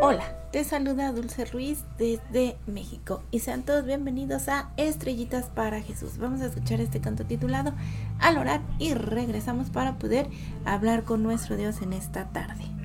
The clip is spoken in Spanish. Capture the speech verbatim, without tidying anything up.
Hola, te saluda Dulce Ruiz desde México y sean todos bienvenidos a Estrellitas para Jesús. Vamos a escuchar este canto titulado Al orar y regresamos para poder hablar con nuestro Dios en esta tarde.